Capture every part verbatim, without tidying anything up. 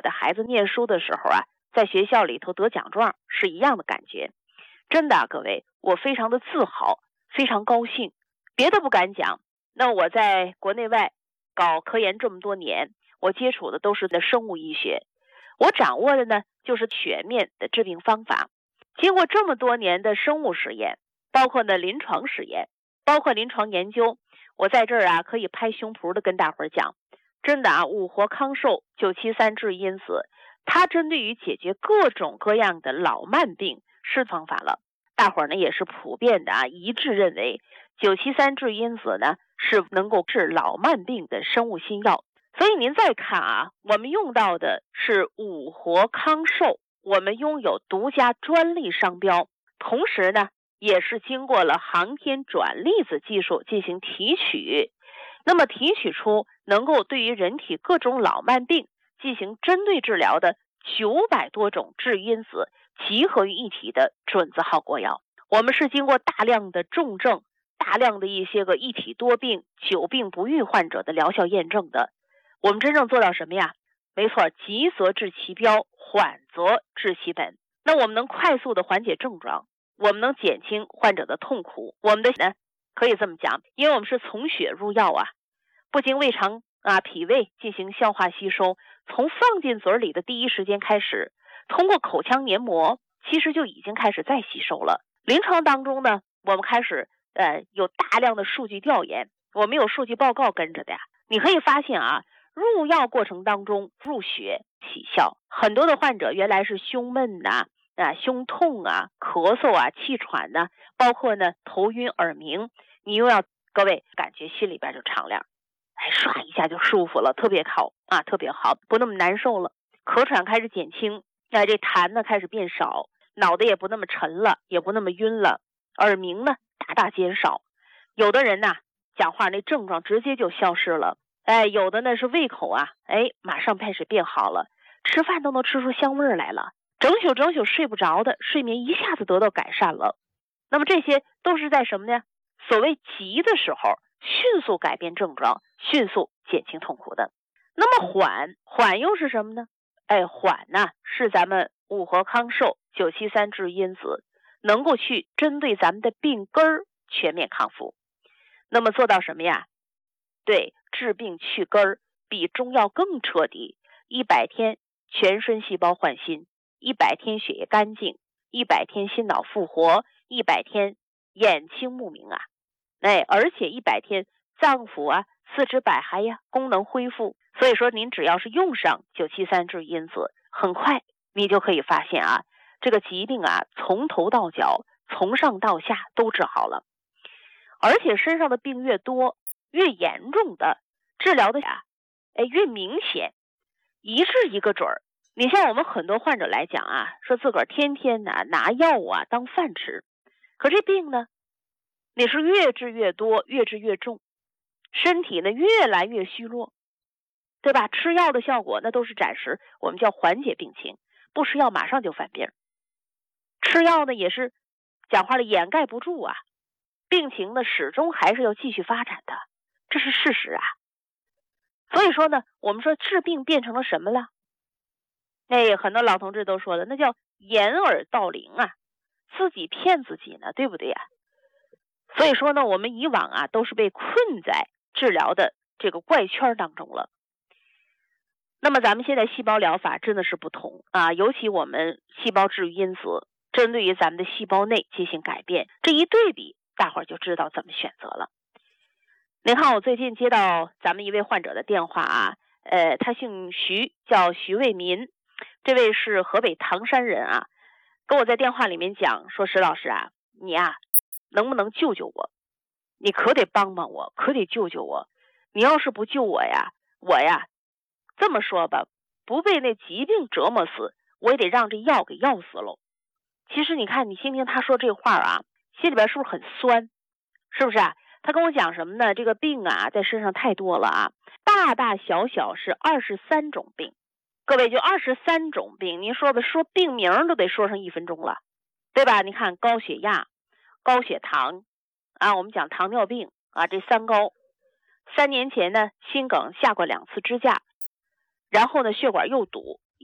的孩子念书的时候啊，在学校里头得奖状是一样的感觉。真的啊，各位，我非常的自豪，非常高兴。别的不敢讲，那我在国内外搞科研这么多年，我接触的都是在生物医学，我掌握的呢就是全面的治病方法。经过这么多年的生物实验，包括呢临床实验，包括临床研究，我在这儿啊可以拍胸脯的跟大伙儿讲，真的啊，五活康寿九七三治因子，它针对于解决各种各样的老慢病是方法了。大伙儿呢也是普遍的啊一致认为，九七三治因子呢是能够治老慢病的生物新药。所以您再看啊，我们用到的是五活康寿，我们拥有独家专利商标，同时呢也是经过了航天转粒子技术进行提取，那么提取出能够对于人体各种老慢病进行针对治疗的九百多种致因子集合于一体的准字号国药。我们是经过大量的重症、大量的一些个一体多病、久病不愈患者的疗效验证的。我们真正做到什么呀？没错，急则治其标，缓则治其本。那我们能快速的缓解症状，我们能减轻患者的痛苦。我们的呢，可以这么讲，因为我们是从血入药啊，不经胃肠啊、脾胃进行消化吸收，从放进嘴里的第一时间开始，通过口腔黏膜，其实就已经开始再吸收了。临床当中呢，我们开始呃有大量的数据调研，我们有数据报告跟着的呀。你可以发现啊，入药过程当中入血起效，很多的患者原来是胸闷呐、啊、胸痛啊、咳嗽啊、气喘呐、啊，包括呢头晕耳鸣，你又要各位感觉心里边就敞亮，哎，唰一下就舒服了，特别好啊，特别好，不那么难受了，咳喘开始减轻，哎，这痰呢开始变少，脑袋也不那么沉了，也不那么晕了，耳鸣呢大大减少，有的人呐、啊、讲话那症状直接就消失了。哎，有的呢是胃口啊，哎，马上开始变好了，吃饭都能吃出香味来了，整宿整宿睡不着的，睡眠一下子得到改善了。那么这些都是在什么呢？所谓急的时候，迅速改变症状，迅速减轻痛苦的。那么缓，缓又是什么呢？哎，缓呢是咱们五活康寿九七三治因子，能够去针对咱们的病根儿全面康复。那么做到什么呀？对，治病去根儿比中药更彻底，一百天全身细胞换新，一百天血液干净，一百天心脑复活，一百天眼清目明啊，哎，而且一百天脏腑啊、四肢百骸呀功能恢复。所以说您只要是用上九七三治因子，很快你就可以发现啊，这个疾病啊从头到脚、从上到下都治好了，而且身上的病越多、越严重的治疗的呀，哎，越明显，一治一个准儿。你像我们很多患者来讲啊，说自个儿天天呢、啊、拿药啊当饭吃，可这病呢，你是越治越多，越治越重，身体呢越来越虚弱，对吧？吃药的效果那都是暂时，我们叫缓解病情，不吃药马上就犯病。吃药呢也是讲话了掩盖不住啊，病情呢始终还是要继续发展的，这是事实啊。所以说呢，我们说治病变成了什么了？哎，很多老同志都说了，那叫掩耳盗铃啊，自己骗自己呢，对不对呀？所以说呢，我们以往啊都是被困在治疗的这个怪圈当中了。那么咱们现在细胞疗法真的是不同啊，尤其我们细胞治愈因子针对于咱们的细胞内进行改变，这一对比，大伙儿就知道怎么选择了。您看，我最近接到咱们一位患者的电话啊，呃，他姓徐，叫徐卫民，这位是河北唐山人啊，跟我在电话里面讲说，石老师啊，你啊，能不能救救我？你可得帮帮我，可得救救我。你要是不救我呀，我呀，这么说吧，不被那疾病折磨死，我也得让这药给药死喽。其实你看，你听听他说这话啊，心里边是不是很酸？是不是啊？他跟我讲什么呢？这个病啊，在身上太多了啊，大大小小是二十三种病。各位，就二十三种病，您说吧，说病名都得说上一分钟了，对吧？你看高血压、高血糖啊，我们讲糖尿病啊，这三高。三年前呢，心梗下过两次支架，然后呢，血管又堵，一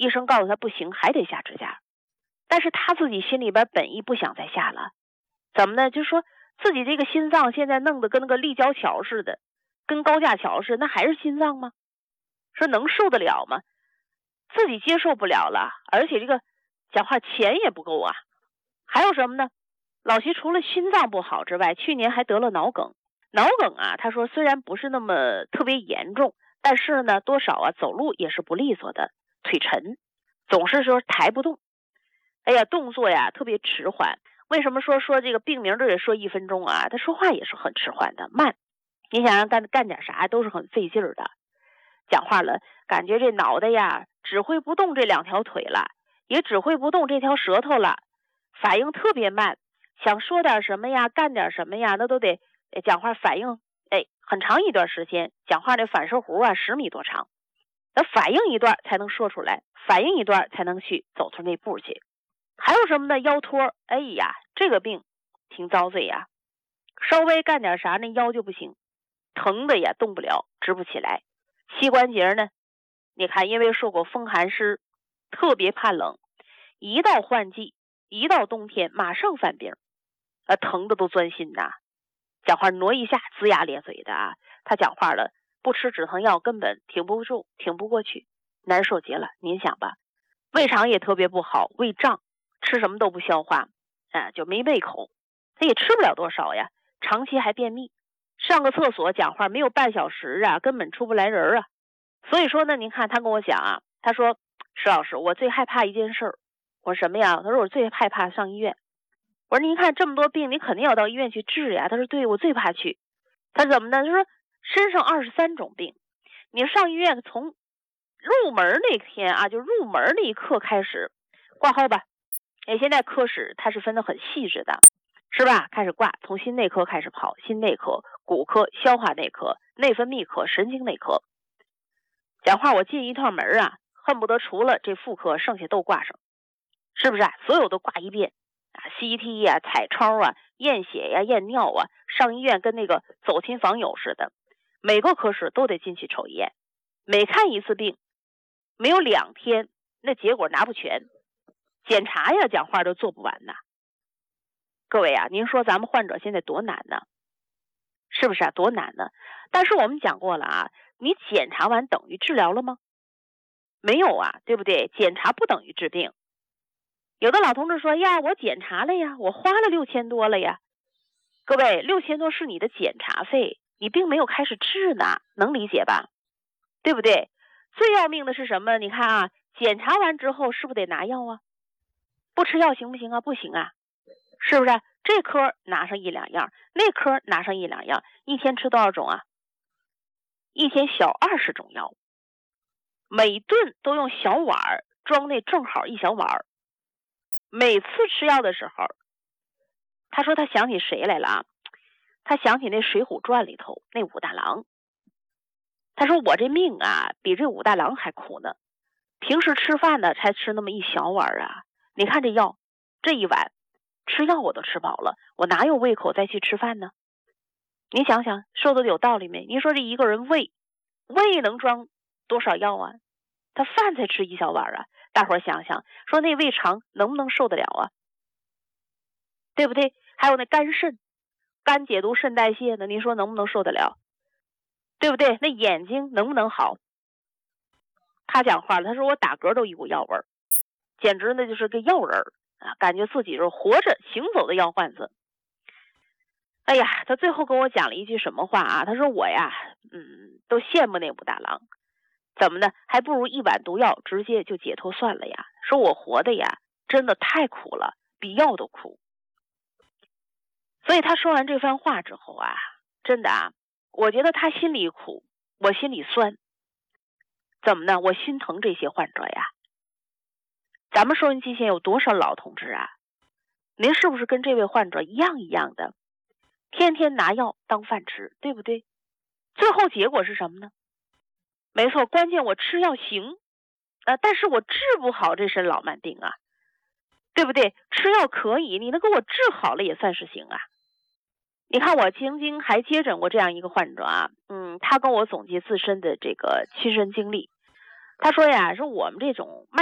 医生告诉他不行，还得下支架。但是他自己心里边本意不想再下了，怎么呢？就是说自己这个心脏现在弄得跟那个立交桥似的，跟高架桥似的，那还是心脏吗？说能受得了吗？自己接受不了了，而且这个讲话钱也不够啊。还有什么呢？老齐除了心脏不好之外，去年还得了脑梗。脑梗啊，他说虽然不是那么特别严重，但是呢，多少啊走路也是不利索的，腿沉，总是说抬不动。哎呀，动作呀特别迟缓。为什么说说这个病名都得说一分钟啊？他说话也是很迟缓的，慢。你想让干干点啥都是很费劲儿的。讲话了，感觉这脑袋呀指挥不动这两条腿了，也指挥不动这条舌头了，反应特别慢。想说点什么呀，干点什么呀，那都得讲话反应哎很长一段时间。讲话这反射弧啊十米多长，那反应一段才能说出来，反应一段才能去走出那步去。还有什么呢？腰托，哎呀，这个病挺遭罪呀，稍微干点啥那腰就不行，疼的呀动不了，直不起来。膝关节呢，你看因为受过风寒湿，特别怕冷，一到换季，一到冬天马上犯病，啊，疼的都钻心呐。讲话挪一下龇牙咧嘴的啊，他讲话了不吃止疼药根本挺不住，挺不过去，难受极了。您想吧，胃肠也特别不好，胃胀，吃什么都不消化，啊，就没胃口，他也吃不了多少呀，长期还便秘，上个厕所讲话没有半小时啊，根本出不来人啊。所以说呢，您看他跟我讲啊，他说石老师，我最害怕一件事儿。我说什么呀？他说我最害怕上医院。我说您看这么多病，你肯定要到医院去治呀。他说对，我最怕去。他怎么呢？他说身上二十三种病，你上医院从入门那天啊，就入门那一刻开始挂号吧。哎，现在科室它是分得很细致的，是吧？开始挂，从心内科开始跑，心内科、骨科、消化内科、内分泌科、神经内科。讲话我进一趟门啊，恨不得除了这妇科，剩下都挂上，是不是啊？所有都挂一遍啊 ，C T 呀、彩超啊、验血呀、验尿啊，上医院跟那个走亲访友似的，每个科室都得进去瞅一眼。每看一次病，没有两天，那结果拿不全，检查呀，讲话都做不完呐。各位啊，您说咱们患者现在多难呢？是不是啊？多难呢？但是我们讲过了啊，你检查完等于治疗了吗？没有啊，对不对？检查不等于治病。有的老同志说呀，我检查了呀，我花了六千多了呀。各位，六千多是你的检查费，你并没有开始治呢，能理解吧？对不对？最要命的是什么？你看啊，检查完之后是不是得拿药啊？不吃药行不行啊？不行啊，是不是？这科拿上一两样，那科拿上一两样，一天吃多少种啊？一天小二十种药，每顿都用小碗装那正好一小碗。每次吃药的时候，他说他想起谁来了啊？他想起那《水浒传》里头那武大郎。他说我这命啊，比这武大郎还苦呢。平时吃饭呢，才吃那么一小碗啊。你看这药，这一碗吃药我都吃饱了，我哪有胃口再去吃饭呢？你想想，说的有道理没？您说这一个人胃，胃能装多少药啊？他饭才吃一小碗啊。大伙儿想想，说那胃肠能不能受得了啊？对不对？还有那肝肾，肝解毒肾代谢呢，您说能不能受得了？对不对？那眼睛能不能好？他讲话了，他说我打嗝都一股药味儿，简直那就是个药人儿啊，感觉自己是活着行走的药贩子。哎呀，他最后跟我讲了一句什么话啊？他说我呀，嗯，都羡慕那武大郎，怎么呢？还不如一碗毒药直接就解脱算了呀。说我活的呀，真的太苦了，比药都苦。所以他说完这番话之后啊，真的啊，我觉得他心里苦，我心里酸。怎么呢？我心疼这些患者呀。咱们收音机前有多少老同志啊？您是不是跟这位患者一样一样的，天天拿药当饭吃，对不对？最后结果是什么呢？没错，关键我吃药行，呃，但是我治不好这身老慢病啊，对不对？吃药可以，你能给我治好了也算是行啊。你看我曾经还接诊过这样一个患者啊，嗯，他跟我总结自身的这个亲身经历。他说呀，说我们这种